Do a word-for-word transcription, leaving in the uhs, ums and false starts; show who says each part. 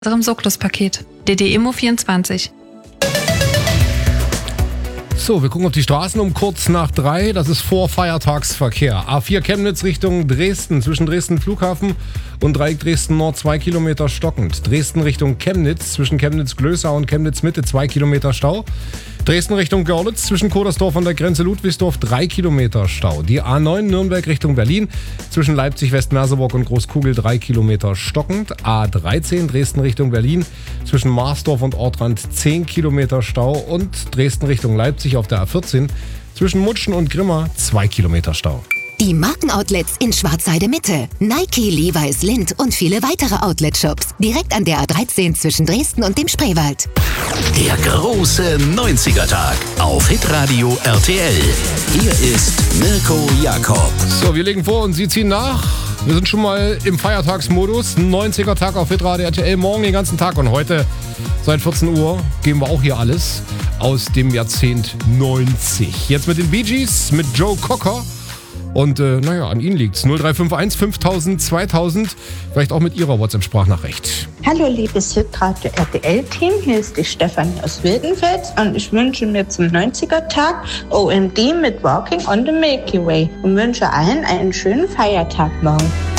Speaker 1: unserem Soklos-Paket. D D Immo vierundzwanzig.
Speaker 2: So, wir gucken auf die Straßen um kurz nach drei. Das ist vor Feiertagsverkehr. A vier Chemnitz Richtung Dresden, zwischen Dresden Flughafen und Dreieck Dresden Nord zwei Kilometer stockend. Dresden Richtung Chemnitz, zwischen Chemnitz-Glößau und Chemnitz Mitte zwei Kilometer Stau. Dresden Richtung Görlitz, zwischen Kodersdorf und der Grenze Ludwigsdorf drei Kilometer Stau. Die A neun Nürnberg Richtung Berlin, zwischen Leipzig, Westmerseburg und Großkugel drei Kilometer stockend. A dreizehn Dresden Richtung Berlin, zwischen Marsdorf und Ortrand zehn Kilometer Stau. Und Dresden Richtung Leipzig auf der A vierzehn, zwischen Mutschen und Grimma zwei Kilometer Stau.
Speaker 3: Die Markenoutlets in Schwarzheide Mitte. Nike, Levi's, Lindt und viele weitere Outlet-Shops. Direkt an der A dreizehn zwischen Dresden und dem Spreewald.
Speaker 4: Der große neunziger-Tag auf Hitradio R T L. Hier ist Mirko Jakob.
Speaker 2: So, wir legen vor und Sie ziehen nach. Wir sind schon mal im Feiertagsmodus. neunziger-Tag auf Hitradio R T L. Morgen den ganzen Tag und heute seit vierzehn Uhr geben wir auch hier alles aus dem Jahrzehnt neunzig. Jetzt mit den Bee Gees, mit Joe Cocker. Und äh, naja, an Ihnen liegt's. null drei fünf eins fünftausend zweitausend. Vielleicht auch mit Ihrer WhatsApp-Sprachnachricht.
Speaker 5: Hallo liebes Hitradio R T L-Team, hier ist die Stefanie aus Wildenfels und ich wünsche mir zum neunziger-Tag O M D mit Walking on the Milky Way und wünsche allen einen schönen Feiertag morgen.